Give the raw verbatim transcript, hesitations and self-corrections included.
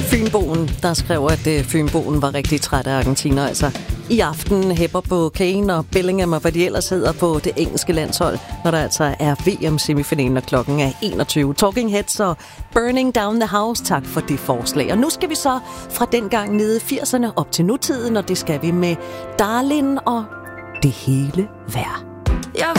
Fynboen, der skrev, at uh, Fynboen var rigtig træt af Argentina. Altså, i aften hæpper på Kane og Bellingham og hvad de ellers hedder på det engelske landshold, når der altså er V M-semifinalen, og klokken er enogtyve. Talking Heads og Burning Down the House, tak for det forslag. Og nu skal vi så fra dengang nede i firserne op til nutiden, og det skal vi med Darlin og Det hele værd.